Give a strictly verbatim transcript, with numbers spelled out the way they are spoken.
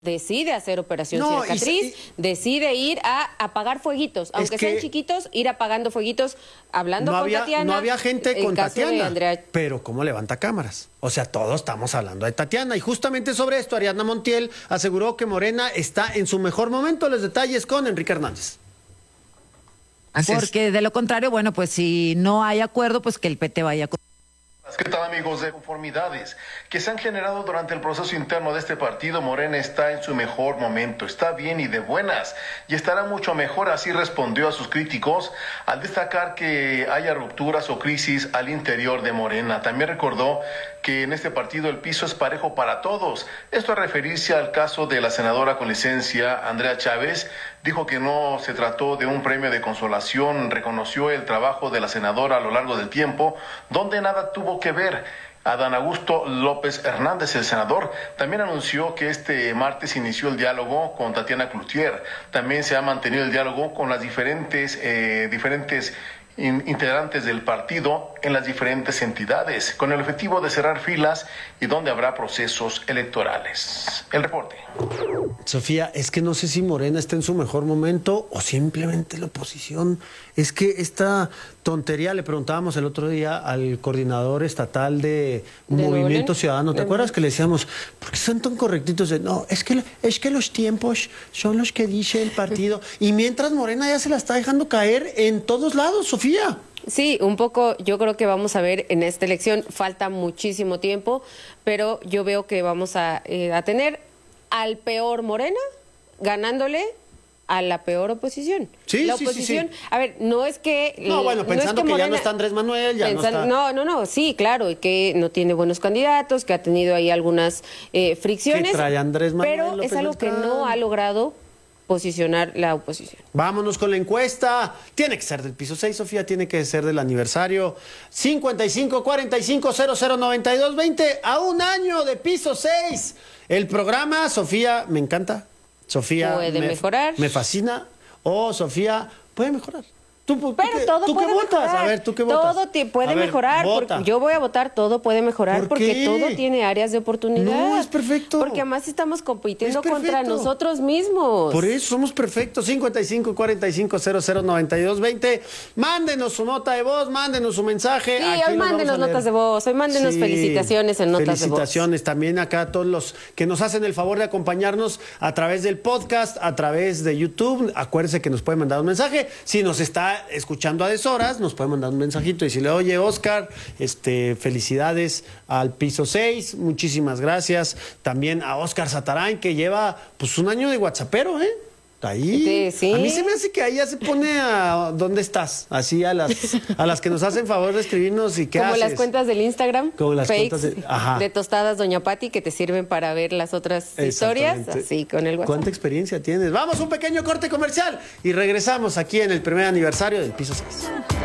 decide hacer operación No, cicatriz, y, y, decide ir a apagar fueguitos, aunque sean chiquitos, ir apagando fueguitos, hablando no con había, Tatiana. No había gente con Tatiana, Andrea... pero ¿cómo levanta cámaras? O sea, todos estamos hablando de Tatiana. Y justamente sobre esto, Ariadna Montiel aseguró que Morena está en su mejor momento. Los detalles con Enrique Hernández. Así Porque es. de lo contrario, bueno, pues si no hay acuerdo, pues que el P T vaya con... ¿Qué tal, amigos? De conformidades que se han generado durante el proceso interno de este partido, Morena está en su mejor momento, está bien y de buenas, y estará mucho mejor, así respondió a sus críticos al destacar que haya rupturas o crisis al interior de Morena. También recordó que en este partido el piso es parejo para todos. Esto a referirse al caso de la senadora con licencia, Andrea Chávez. Dijo que no se trató de un premio de consolación, reconoció el trabajo de la senadora a lo largo del tiempo, donde nada tuvo que ver. Adán Augusto López Hernández, el senador, también anunció que este martes inició el diálogo con Tatiana Cloutier. También se ha mantenido el diálogo con las diferentes, eh, diferentes integrantes del partido en las diferentes entidades, con el objetivo de cerrar filas y donde habrá procesos electorales. El reporte. Sofía, es que no sé si Morena está en su mejor momento o simplemente la oposición. Es que esta tontería, le preguntábamos el otro día al coordinador estatal de, de Movimiento Ciudadano, ¿te de acuerdas? Que le decíamos, ¿por qué son tan correctitos? De, no, es que, es que los tiempos son los que dice el partido. Y mientras Morena ya se la está dejando caer en todos lados, Sofía. Sí, un poco, yo creo que vamos a ver en esta elección, falta muchísimo tiempo, pero yo veo que vamos a, eh, a tener al peor Morena ganándole a la peor oposición. Sí, la sí, oposición, sí, sí. A ver, no es que... No, bueno, pensando no es que, que Morena, ya no está Andrés Manuel, ya pensando, no No, está... no, no, sí, claro, y que no tiene buenos candidatos, que ha tenido ahí algunas eh, fricciones, que trae Andrés Manuel, pero López es algo Beltrán. que no ha logrado posicionar la oposición. Vámonos con la encuesta. Tiene que ser del piso seis, Sofía, tiene que ser del aniversario cincuenta y cinco cuarenta y cinco cero cero noventa y dos veinte, a un año de piso seis. El programa, Sofía, me encanta. Sofía, puede me, mejorar. Me fascina. O oh, Sofía, puede mejorar. ¿Tú, Pero qué, todo ¿tú puede qué votas? mejorar. A ver, ¿tú qué votas? Todo te puede a ver, mejorar. Vota. Porque yo voy a votar, todo puede mejorar. ¿Por porque qué? todo tiene áreas de oportunidad. No, es perfecto. Porque además estamos compitiendo es contra nosotros mismos. Por eso somos perfectos. cincuenta y cinco cuarenta y cinco cero cero noventa y dos veinte. Mándenos su nota de voz, mándenos su mensaje. Sí, Aquí hoy mándenos notas de voz, hoy mándenos sí, felicitaciones en notas de voz. Felicitaciones también acá a todos los que nos hacen el favor de acompañarnos a través del podcast, a través de YouTube. Acuérdense que nos pueden mandar un mensaje. Si nos está escuchando a deshoras, nos pueden mandar un mensajito y decirle, oye, Oscar, este, felicidades al piso seis, muchísimas gracias. También a Oscar Satarain, que lleva pues un año de WhatsAppero, ¿eh? Ahí. Sí, sí. A mí se me hace que ahí ya se pone a ¿dónde estás? Así a las a las que nos hacen favor de escribirnos y qué Como haces. las cuentas del Instagram, Como las fakes cuentas de, ajá. de tostadas Doña Pati que te sirven para ver las otras historias, así con el WhatsApp. ¿Cuánta experiencia tienes? Vamos a un pequeño corte comercial y regresamos aquí en el primer aniversario del piso seis.